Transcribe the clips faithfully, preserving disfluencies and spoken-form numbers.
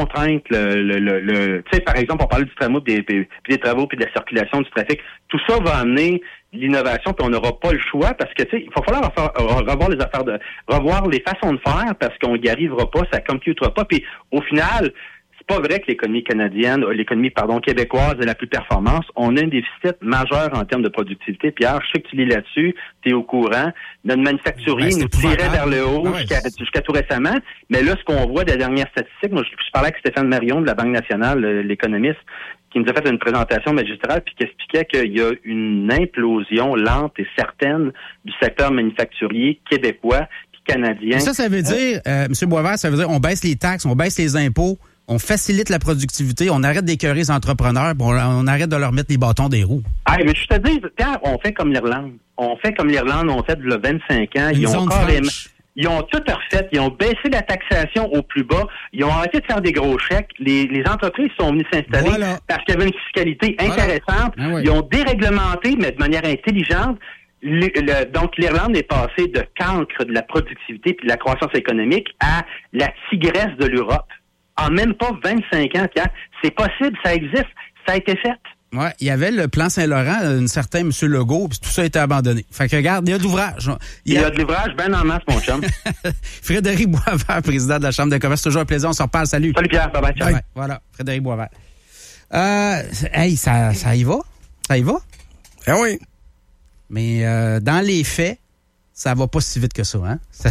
contraintes, le, le, le, le tu sais, par exemple, on parlait du tramway, des, des, des travaux, puis de la circulation, du trafic. Tout ça va amener l'innovation, puis on n'aura pas le choix parce que, tu sais, il va falloir faire, revoir les affaires de, revoir les façons de faire parce qu'on n'y arrivera pas, ça ne computera pas. Puis au final, c'est pas vrai que l'économie canadienne, l'économie, pardon, québécoise est la plus performance. On a un déficit majeur en termes de productivité. Pierre, je sais que tu lis là-dessus, tu es au courant. Notre manufacturier ben, nous tirait vers le haut ah ouais, jusqu'à, jusqu'à tout récemment. Mais là, ce qu'on voit des dernières statistiques, moi, je, je parlais avec Stéphane Marion de la Banque nationale, l'économiste, qui nous a fait une présentation magistrale puis qui expliquait qu'il y a une implosion lente et certaine du secteur manufacturier québécois puis canadien. Mais ça, ça veut dire, euh, M. Boisvert, ça veut dire on baisse les taxes, on baisse les impôts, on facilite la productivité, on arrête d'écœurer les entrepreneurs, on, on arrête de leur mettre les bâtons des roues. Ah, mais je te dis, Pierre, on fait comme l'Irlande. On fait comme l'Irlande, on fait de vingt-cinq ans. Une ils ont carrément, franche. Ils ont tout refait. Ils ont baissé la taxation au plus bas. Ils ont arrêté de faire des gros chèques. Les, les entreprises sont venues s'installer voilà. parce qu'il y avait une fiscalité voilà. intéressante. Ah oui. Ils ont déréglementé, mais de manière intelligente. Le, le, donc, l'Irlande est passée de cancre de la productivité puis de la croissance économique à la tigresse de l'Europe. En même pas vingt-cinq ans, Pierre. C'est possible, ça existe, ça a été fait. Oui, il y avait le plan Saint-Laurent, un certain M. Legault, puis tout ça a été abandonné. Fait que regarde, il y a de l'ouvrage. Il y a, il y a de l'ouvrage, ben en masse, mon chum. Frédéric Boisvert, président de la Chambre de commerce, toujours un plaisir, on se reparle, salut. Salut Pierre, bye bye, ciao. Ouais, voilà, Frédéric Boisvert. Euh, hey, ça, ça y va? Ça y va? Ah oui. Mais euh, dans les faits, ça va pas si vite que ça, hein? Ça,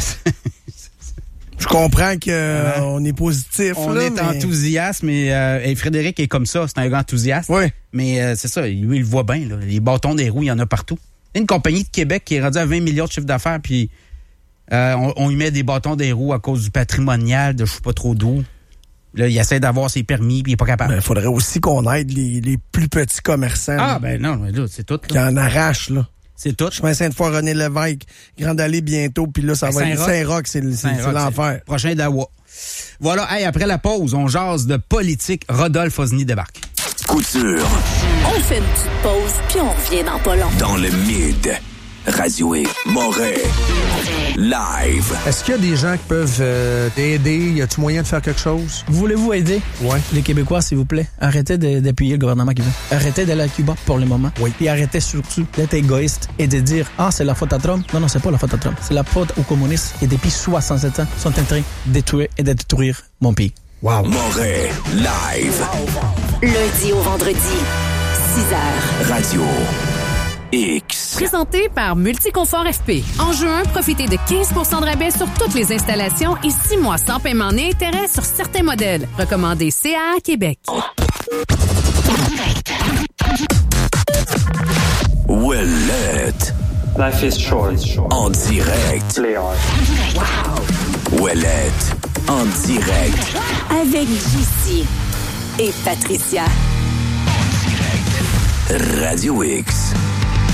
Je comprends qu'on euh, est positif. On là, est mais... enthousiaste, mais euh, et Frédéric est comme ça, c'est un gars enthousiaste. Oui. Mais euh, c'est ça, lui, il le voit bien. Là. Les bâtons des roues, il y en a partout. Il y a une compagnie de Québec qui est rendue à vingt millions de chiffre d'affaires, puis euh, on, on y met des bâtons des roues à cause du patrimonial de je sais pas trop d'où. Là, il essaie d'avoir ses permis, puis il est pas capable. Il faudrait aussi qu'on aide les, les plus petits commerçants. Ah, là, ben non, mais là, c'est tout. Là. Qui en arrachent, là. C'est tout. Je pense Sainte-Foy, René Lévesque, Grande Allée bientôt, puis là, ça ben, va Saint-Roch. être Saint-Roch, c'est, c'est, Saint-Roch, c'est l'enfer. C'est prochain d'Awa. Voilà, hey, après la pause, on jase de politique. Rodolphe Osny débarque. Couture. On fait une petite pause, puis on revient dans pas long. Dans le mid. Radio Moret. Live. Est-ce qu'il y a des gens qui peuvent euh, t'aider? Y a-tu moyen de faire quelque chose? Voulez-vous aider? Oui. Les Québécois, s'il vous plaît, arrêtez de, d'appuyer le gouvernement qui veut. Arrêtez d'aller à Cuba pour le moment. Oui. Puis arrêtez surtout d'être égoïste et de dire « Ah, c'est la faute à Trump. » Non, non, c'est pas la faute à Trump. C'est la faute aux communistes qui, depuis soixante-sept ans, sont en train de détruire et de détruire mon pays. Wow. Moret. Live. Lundi au vendredi, six heures. Radio X. Présenté par Multiconfort F P. En juin, profitez de quinze pour cent de rabais sur toutes les installations et six mois sans paiement ni intérêt sur certains modèles. Recommandé C A A Québec. Ouellette. Life is short. En direct. Léon. Wow. Ouellette. En direct. Avec J C et Patricia. Radio X.